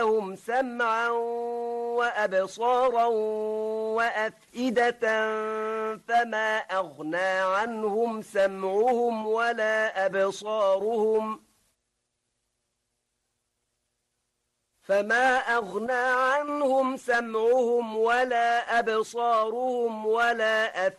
لهم سمعا وأبصارا وأفئدة فما أغنى عنهم سمعهم ولا أبصارهم ولا